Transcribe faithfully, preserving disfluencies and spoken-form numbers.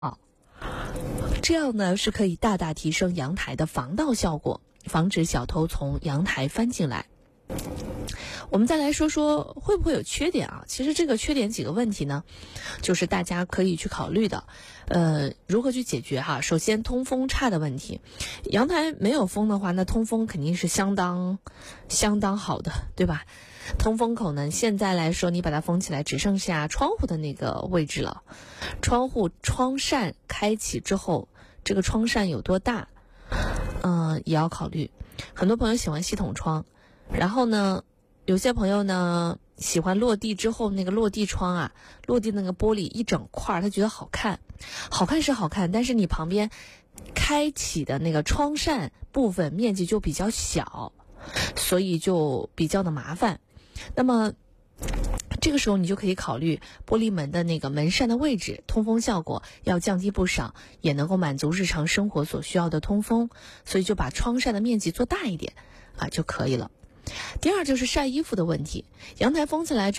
这样呢是可以大大提升阳台的防盗效果，防止小偷从阳台翻进来。我们再来说说会不会有缺点啊？其实这个缺点几个问题呢，就是大家可以去考虑的。呃，如何去解决哈？首先，通风差的问题，阳台没有风的话，那通风肯定是相当相当好的，对吧？通风口呢，现在来说你把它封起来，只剩下窗户的那个位置了。窗户窗扇开启之后，这个窗扇有多大，嗯、呃，也要考虑。很多朋友喜欢系统窗，然后呢，有些朋友呢喜欢落地之后那个落地窗啊，落地那个玻璃一整块，他觉得好看，好看是好看，但是你旁边开启的那个窗扇部分面积就比较小，所以就比较的麻烦。那么这个时候你就可以考虑玻璃门的那个门扇的位置，通风效果要降低不少，也能够满足日常生活所需要的通风，所以就把窗扇的面积做大一点啊就可以了。第二就是晒衣服的问题，阳台封起来之后